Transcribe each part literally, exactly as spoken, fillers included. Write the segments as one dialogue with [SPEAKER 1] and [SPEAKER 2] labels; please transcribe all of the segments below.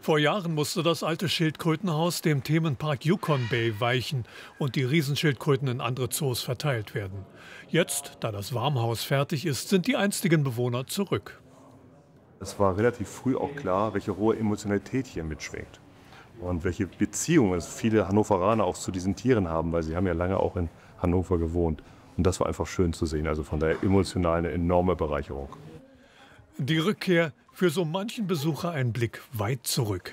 [SPEAKER 1] Vor Jahren musste das alte Schildkrötenhaus dem Themenpark Yukon Bay weichen und die Riesenschildkröten in andere Zoos verteilt werden. Jetzt, da das Warmhaus fertig ist, sind die einstigen Bewohner zurück.
[SPEAKER 2] Es war relativ früh auch klar, welche hohe Emotionalität hier mitschwingt und welche Beziehungen viele Hannoveraner auch zu diesen Tieren haben, weil sie haben ja lange auch in Hannover gewohnt. Und das war einfach schön zu sehen, also von der emotional eine enorme Bereicherung.
[SPEAKER 1] Die Rückkehr, für so manchen Besucher ein Blick weit zurück.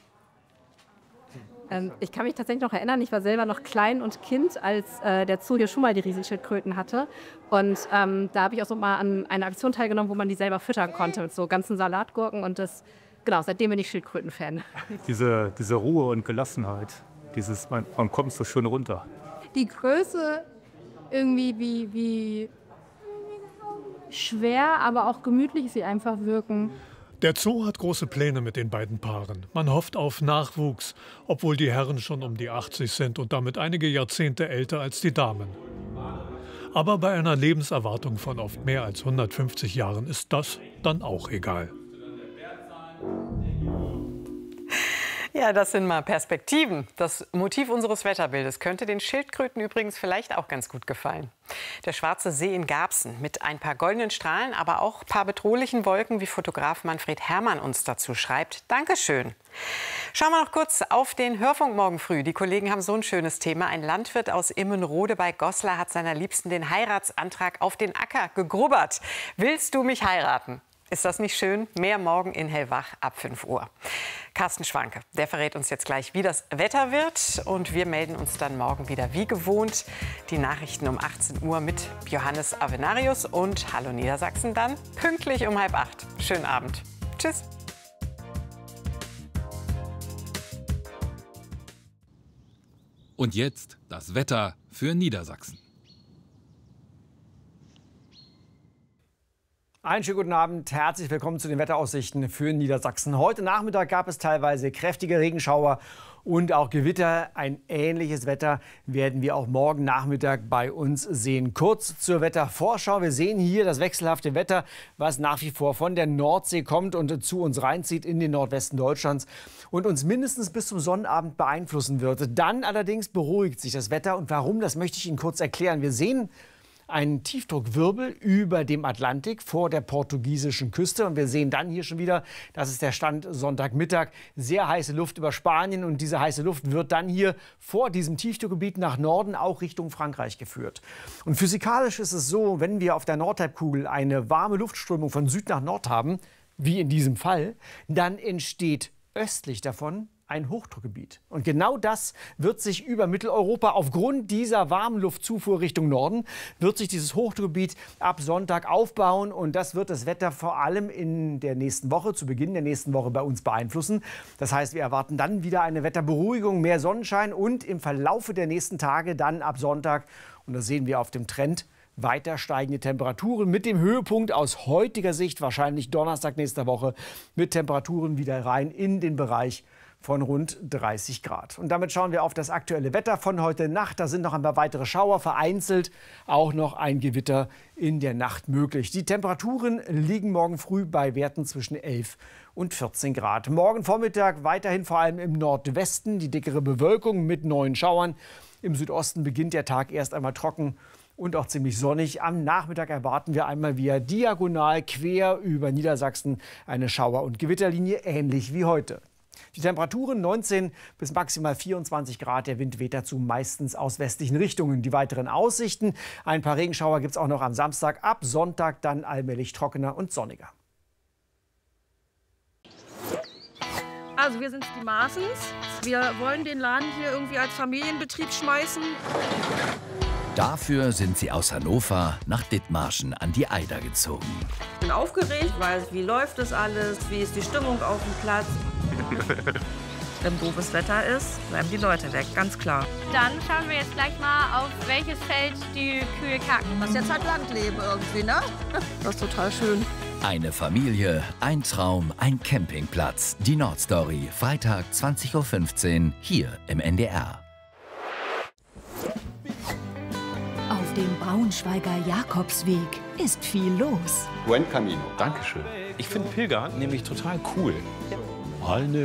[SPEAKER 3] Ähm, ich kann mich tatsächlich noch erinnern, ich war selber noch klein und Kind, als äh, der Zoo hier schon mal die Riesenschildkröten hatte. Und ähm, da habe ich auch so mal an einer Aktion teilgenommen, wo man die selber füttern konnte mit so ganzen Salatgurken. Und das, genau, seitdem bin ich Schildkröten-Fan.
[SPEAKER 4] Diese, diese Ruhe und Gelassenheit, dieses, man, man kommt so schön runter.
[SPEAKER 5] Die Größe irgendwie wie, wie schwer, aber auch gemütlich sie einfach wirken.
[SPEAKER 1] Der Zoo hat große Pläne mit den beiden Paaren. Man hofft auf Nachwuchs, obwohl die Herren schon um die achtzig sind und damit einige Jahrzehnte älter als die Damen. Aber bei einer Lebenserwartung von oft mehr als hundertfünfzig Jahren ist das dann auch egal.
[SPEAKER 6] Ja, das sind mal Perspektiven. Das Motiv unseres Wetterbildes könnte den Schildkröten übrigens vielleicht auch ganz gut gefallen. Der Schwarze See in Garbsen mit ein paar goldenen Strahlen, aber auch ein paar bedrohlichen Wolken, wie Fotograf Manfred Herrmann uns dazu schreibt. Dankeschön. Schauen wir noch kurz auf den Hörfunk morgen früh. Die Kollegen haben so ein schönes Thema. Ein Landwirt aus Immenrode bei Goslar hat seiner Liebsten den Heiratsantrag auf den Acker gegrubbert. Willst du mich heiraten? Ist das nicht schön? Mehr morgen in Hellwach ab fünf Uhr. Carsten Schwanke, der verrät uns jetzt gleich, wie das Wetter wird. Und wir melden uns dann morgen wieder wie gewohnt. Die Nachrichten um achtzehn Uhr mit Johannes Avenarius und Hallo Niedersachsen dann pünktlich um halb acht. Schönen Abend. Tschüss.
[SPEAKER 7] Und jetzt das Wetter für Niedersachsen.
[SPEAKER 8] Einen schönen guten Abend, herzlich willkommen zu den Wetteraussichten für Niedersachsen. Heute Nachmittag gab es teilweise kräftige Regenschauer und auch Gewitter. Ein ähnliches Wetter werden wir auch morgen Nachmittag bei uns sehen. Kurz zur Wettervorschau. Wir sehen hier das wechselhafte Wetter, was nach wie vor von der Nordsee kommt und zu uns reinzieht in den Nordwesten Deutschlands und uns mindestens bis zum Sonnabend beeinflussen wird. Dann allerdings beruhigt sich das Wetter. Und warum, das möchte ich Ihnen kurz erklären. Wir sehen einen Tiefdruckwirbel über dem Atlantik vor der portugiesischen Küste. Und wir sehen dann hier schon wieder, das ist der Stand Sonntagmittag, sehr heiße Luft über Spanien. Und diese heiße Luft wird dann hier vor diesem Tiefdruckgebiet nach Norden auch Richtung Frankreich geführt. Und physikalisch ist es so, wenn wir auf der Nordhalbkugel eine warme Luftströmung von Süd nach Nord haben, wie in diesem Fall, dann entsteht östlich davon ein Hochdruckgebiet. Und genau das wird sich über Mitteleuropa aufgrund dieser warmen Luftzufuhr Richtung Norden, wird sich dieses Hochdruckgebiet ab Sonntag aufbauen. Und das wird das Wetter vor allem in der nächsten Woche, zu Beginn der nächsten Woche bei uns beeinflussen. Das heißt, wir erwarten dann wieder eine Wetterberuhigung, mehr Sonnenschein und im Verlaufe der nächsten Tage dann ab Sonntag, und das sehen wir auf dem Trend, weiter steigende Temperaturen mit dem Höhepunkt aus heutiger Sicht, wahrscheinlich Donnerstag nächster Woche, mit Temperaturen wieder rein in den Bereich von rund dreißig Grad. Und damit schauen wir auf das aktuelle Wetter von heute Nacht. Da sind noch ein paar weitere Schauer, vereinzelt auch noch ein Gewitter in der Nacht möglich. Die Temperaturen liegen morgen früh bei Werten zwischen elf und vierzehn Grad. Morgen Vormittag weiterhin vor allem im Nordwesten die dickere Bewölkung mit neuen Schauern. Im Südosten beginnt der Tag erst einmal trocken und auch ziemlich sonnig. Am Nachmittag erwarten wir einmal wieder diagonal quer über Niedersachsen eine Schauer- und Gewitterlinie, ähnlich wie heute. Die Temperaturen neunzehn bis maximal vierundzwanzig Grad. Der Wind weht dazu meistens aus westlichen Richtungen. Die weiteren Aussichten: ein paar Regenschauer gibt es auch noch am Samstag. Ab Sonntag dann allmählich trockener und sonniger.
[SPEAKER 9] Also wir sind die Maaßens. Wir wollen den Laden hier irgendwie als Familienbetrieb schmeißen.
[SPEAKER 10] Dafür sind sie aus Hannover nach Dithmarschen an die Eider gezogen.
[SPEAKER 9] Ich bin aufgeregt, weiß, wie läuft das alles, wie ist die Stimmung auf dem Platz. Wenn doofes Wetter ist, bleiben die Leute weg, ganz klar.
[SPEAKER 11] Dann schauen wir jetzt gleich mal, auf welches Feld die Kühe kacken.
[SPEAKER 9] Das ist jetzt halt Landleben irgendwie, ne? Das ist total schön.
[SPEAKER 10] Eine Familie, ein Traum, ein Campingplatz. Die Nordstory, Freitag zwanzig Uhr fünfzehn, hier im N D R.
[SPEAKER 12] Auf dem Braunschweiger Jakobsweg ist viel los.
[SPEAKER 13] Buen Camino. Dankeschön. Ich finde Pilgern nämlich total cool. Eine